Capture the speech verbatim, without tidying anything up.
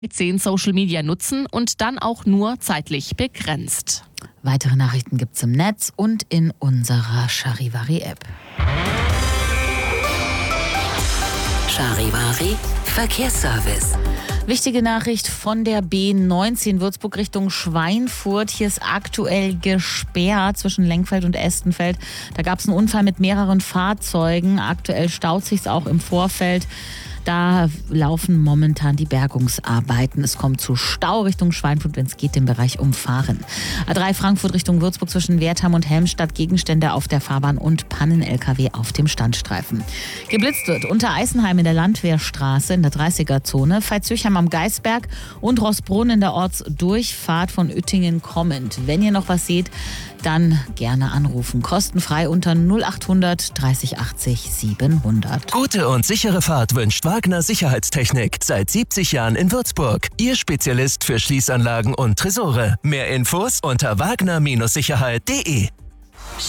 zehn Social Media nutzen und dann auch nur zeitlich begrenzt. Weitere Nachrichten gibt's im Netz und in unserer Charivari-App. Charivari Verkehrsservice. Wichtige Nachricht von der B neunzehn Würzburg Richtung Schweinfurt. Hier ist aktuell gesperrt zwischen Lenkfeld und Estenfeld. Da gab es einen Unfall mit mehreren Fahrzeugen. Aktuell staut sich's auch im Vorfeld. Da laufen momentan die Bergungsarbeiten. Es kommt zu Stau Richtung Schweinfurt, wenn es geht, im Bereich umfahren. A drei Frankfurt Richtung Würzburg zwischen Wertheim und Helmstadt. Gegenstände auf der Fahrbahn und Pannen-L K W auf dem Standstreifen. Geblitzt wird unter Eisenheim in der Landwehrstraße in der dreißiger-Zone, Veitshöchheim am Geisberg und Rossbrunn in der Ortsdurchfahrt von Uettingen kommend. Wenn ihr noch was seht, dann gerne anrufen. Kostenfrei unter null achthundert dreißig achtzig siebenhundert. Gute und sichere Fahrt wünscht Wagner Sicherheitstechnik. Seit siebzig Jahren in Würzburg. Ihr Spezialist für Schließanlagen und Tresore. Mehr Infos unter wagner Sicherheit punkt de.